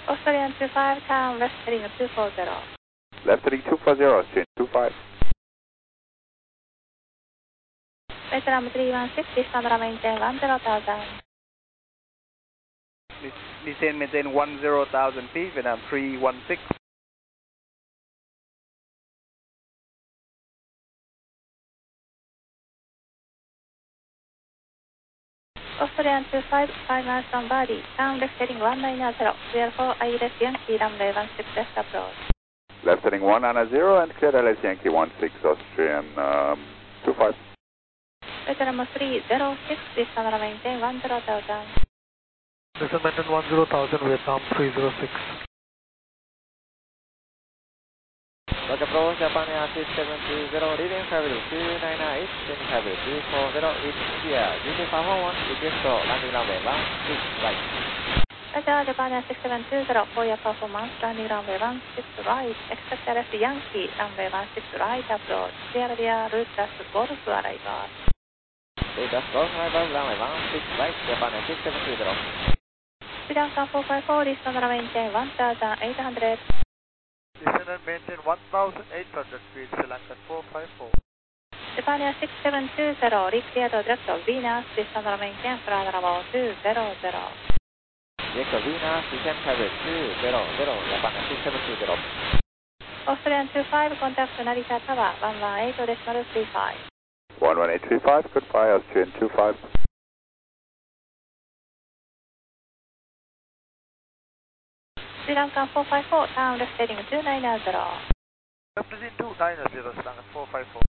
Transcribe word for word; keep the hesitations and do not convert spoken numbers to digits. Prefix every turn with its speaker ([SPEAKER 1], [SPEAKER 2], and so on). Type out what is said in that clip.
[SPEAKER 1] Australian two five, turn left heading two four zero.
[SPEAKER 2] Left heading two four zero, Australian two five.
[SPEAKER 1] Vietnam three one six, descend maintain one zero thousand.
[SPEAKER 3] Descend maintain one zero thousand feet, Vietnam three one six.
[SPEAKER 1] Australian two five, five miles on body, turn left heading one nine zero, clear for I L S Yankee, runway one six left approach.
[SPEAKER 2] Left heading one nine zero and clear L S Yankee one six, Austrian um, two five.
[SPEAKER 1] Vietnam three zero six, descend maintain one zero thousand.
[SPEAKER 4] Descend maintain one zero thousand, Vietnam three zero six.
[SPEAKER 5] Roger Pro, Japan Air six seven two zero, leading travel two nine nine eight, sending travel two four zero, it's India, G T five one one, request for landing runway one six right.
[SPEAKER 1] Roger, Japan Air six seven two zero, for your performance, landing runway one six right, expect L S Yankee, runway one six right approach, clear via route dash Golf arrival.
[SPEAKER 5] Route dash Golf arrival, runway one six right, Japan Air six seven two zero.
[SPEAKER 1] Sri Lanka four five four, descend maintain one thousand eight hundred.
[SPEAKER 4] Descend and maintain one thousand eight hundred feet, Sri Lanka four five four.
[SPEAKER 1] Japan Air six seven two zero, reclear to direct of Venus, descend maintain flight level two zero zero.
[SPEAKER 5] Direct of Venus, descend travel two zero zero, Japan Air six seven two zero.
[SPEAKER 1] Australian two five, contact Narita Tower, one one eight decimal three five.
[SPEAKER 2] one one eight three five, goodbye, Austrian two five.
[SPEAKER 1] Sri Lanka four five four, turn left heading two nine zero.
[SPEAKER 4] Left heading two nine zero, Sri Lanka four five four.